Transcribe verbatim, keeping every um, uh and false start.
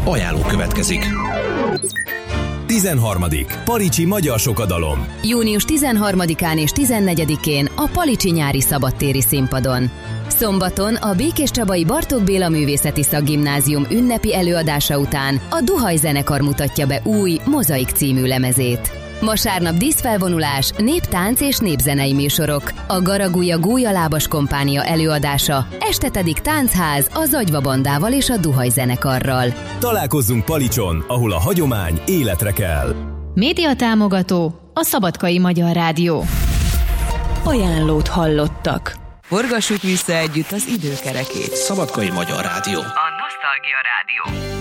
Ajánló következik. tizenharmadik Palicsi Magyar Sokadalom. Június tizenharmadikán és tizennegyedikén a Palicsi Nyári Szabadtéri Színpadon. Szombaton a Békéscsabai Bartók Béla Művészeti Szakgimnázium ünnepi előadása után a Duhaj zenekar mutatja be új Mozaik című lemezét. Vasárnap díszfelvonulás, néptánc és népzenei műsorok, a Garagulja Gólyalábas kompánia előadása, este pedig táncház a Zagyva bandával és a Duhaj zenekarral. Találkozzunk Palicson, ahol a hagyomány életre kell. Média támogató a Szabadkai Magyar Rádió. Ajánlót hallottak. Forgassuk vissza együtt az időkerekét. Szabadkai Magyar Rádió. A Nosztalgia Rádió.